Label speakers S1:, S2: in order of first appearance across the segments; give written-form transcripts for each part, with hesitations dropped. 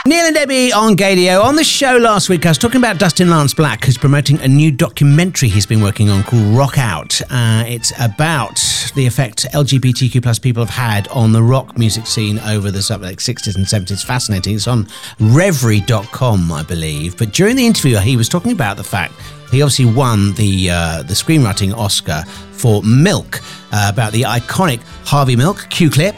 S1: Neil and Debbie on Gadio. On the show last week, I was talking about Dustin Lance Black, who's promoting a new documentary he's been working on called Rock Out. It's about the effect LGBTQ plus people have had on the rock music scene over the 60s and 70s. It's fascinating. It's on Reverie.com, I believe. But during the interview, he was talking about the fact he obviously won the screenwriting Oscar for Milk, about the iconic Harvey Milk. Cue clip.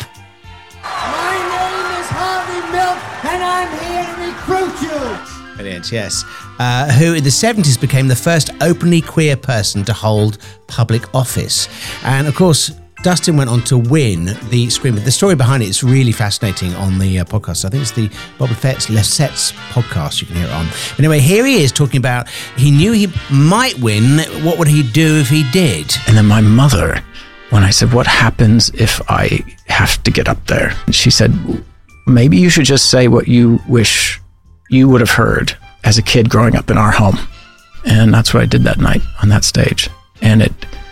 S2: And I'm here to recruit you.
S1: Brilliant, yes. Who in the 70s became the first openly queer person to hold public office. And of course, Dustin went on to win the Screamer. The story behind it is really fascinating on the podcast. I think it's the Bob Lefsetz podcast. You can hear it on. Anyway, here he is talking about he knew he might win. What would he do if he did?
S3: And then my mother, when I said, what happens if I have to get up there? And she said, maybe you should just say what you wish you would have heard as a kid growing up in our home. And that's what I did that night on that stage. And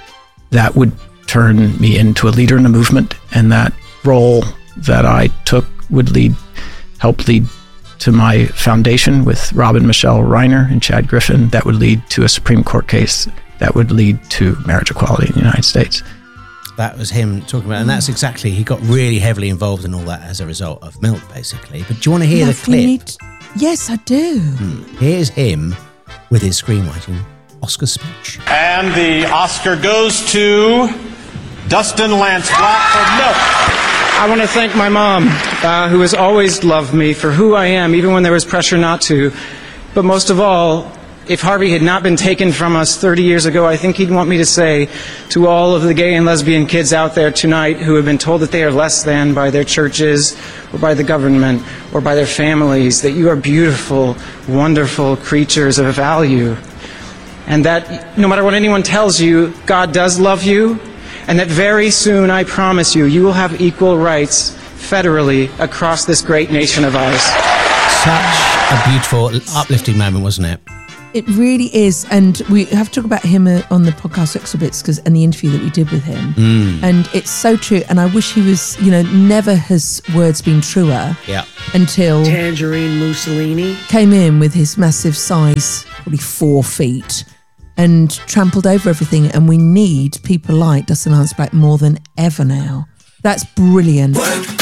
S3: that would turn me into a leader in a movement. And that role that I took would help lead to my foundation with Robin Michelle Reiner and Chad Griffin. That would lead to a Supreme Court case that would lead to marriage equality in the United States.
S1: That was him talking about, and that's exactly, he got really heavily involved in all that as a result of Milk, basically. But do you want to hear the clip?
S4: Yes, I do.
S1: Here's him with his screenwriting Oscar speech.
S5: And the Oscar goes to Dustin Lance Black for Milk.
S6: I want to thank my mom, who has always loved me for who I am, even when there was pressure not to. But most of all, if Harvey had not been taken from us 30 years ago, I think he'd want me to say to all of the gay and lesbian kids out there tonight who have been told that they are less than by their churches or by the government or by their families, that you are beautiful, wonderful creatures of value. And that no matter what anyone tells you, God does love you, and that very soon, I promise you, you will have equal rights federally across this great nation of ours.
S1: Such a beautiful, uplifting moment, wasn't it?
S4: It really is, and we have to talk about him on the podcast Exhibits and the interview that we did with him. And it's so true, and I wish he was, never has words been truer.
S1: Yeah.
S4: Until
S2: Tangerine Mussolini
S4: came in with his massive size, probably 4 feet, and trampled over everything, and we need people like Dustin Lance Black more than ever now. That's brilliant.